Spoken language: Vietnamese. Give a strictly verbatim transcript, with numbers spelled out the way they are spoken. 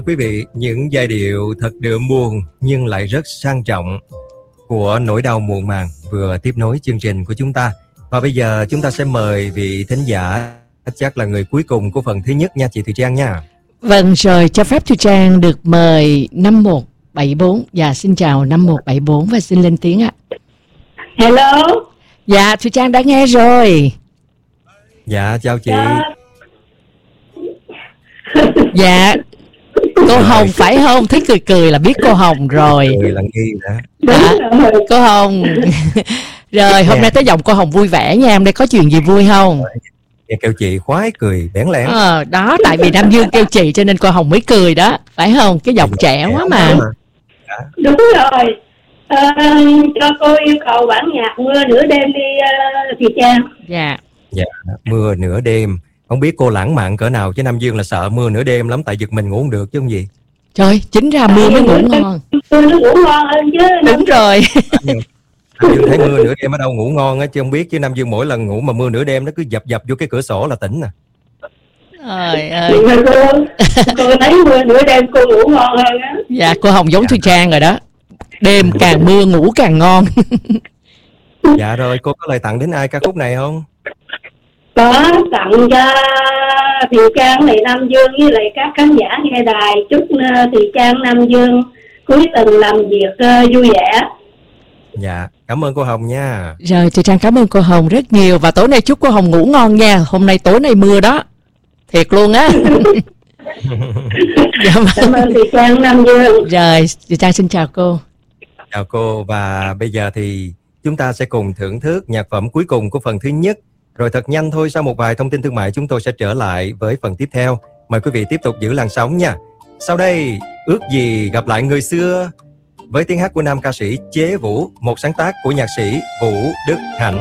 Quý vị, những giai điệu thật đượm buồn nhưng lại rất sang trọng của Nỗi Đau Muộn Màng vừa tiếp nối chương trình của chúng ta. Và bây giờ chúng ta sẽ mời vị thính giả chắc là người cuối cùng của phần thứ nhất nha chị Thùy Trang nha. Vâng rồi, cho phép Thùy Trang được mời năm một bảy bốn. Dạ xin chào năm một bảy bốn và xin lên tiếng ạ. Hello. Dạ Thùy Trang đã nghe rồi. Dạ chào chị. Dạ. Dạ cô Hồng phải không? Thấy cười cười là biết cô Hồng rồi. Cười là nghi đã. Dạ, cô Hồng. Rồi hôm nay tới giọng cô Hồng vui vẻ nha. Hôm nay có chuyện gì vui không? Nghe kêu chị khoái cười bẽn lẽn. Ờ đó, tại vì Nam Dương kêu chị cho nên cô Hồng mới cười đó, phải không? Cái giọng trẻ quá mà. Đúng rồi. À, cho cô yêu cầu bản nhạc Mưa Nửa Đêm đi uh, Thùy Trang. Dạ. Dạ, Mưa Nửa Đêm. Không biết cô lãng mạn cỡ nào chứ Nam Dương là sợ mưa nửa đêm lắm, tại giật mình ngủ không được chứ không gì. Trời, chính ra mưa mới ngủ ngon. Mưa nó ngủ ngon hơn chứ. Đúng rồi. Nam Dương thấy mưa nửa đêm ở đâu ngủ ngon á chứ không biết, chứ Nam Dương mỗi lần ngủ mà mưa nửa đêm nó cứ dập dập vô cái cửa sổ là tỉnh nè. Trời ơi. Cô, cô thấy mưa nửa đêm cô ngủ ngon hơn á. Dạ, cô Hồng giống Thùy Trang rồi đó. Đêm càng mưa ngủ càng ngon. Dạ rồi, cô có lời tặng đến ai ca khúc này không? Có tặng cho Thùy Trang này, Nam Dương với lại các khán giả nghe đài. Chúc Thùy Trang, Nam Dương cuối tuần làm việc uh, vui vẻ. Dạ, cảm ơn cô Hồng nha. Rồi, Thùy Trang cảm ơn cô Hồng rất nhiều. Và tối nay chúc cô Hồng ngủ ngon nha. Hôm nay tối nay mưa đó. Thiệt luôn á. Dạ, cảm ơn Thùy Trang, Nam Dương. Rồi, Thùy Trang xin chào cô. Chào cô. Và bây giờ thì chúng ta sẽ cùng thưởng thức nhạc phẩm cuối cùng của phần thứ nhất. Rồi thật nhanh thôi, sau một vài thông tin thương mại chúng tôi sẽ trở lại với phần tiếp theo. Mời quý vị tiếp tục giữ làn sóng nha. Sau đây, Ước Gì Gặp Lại Người Xưa với tiếng hát của nam ca sĩ Chế Vũ, một sáng tác của nhạc sĩ Vũ Đức Hạnh.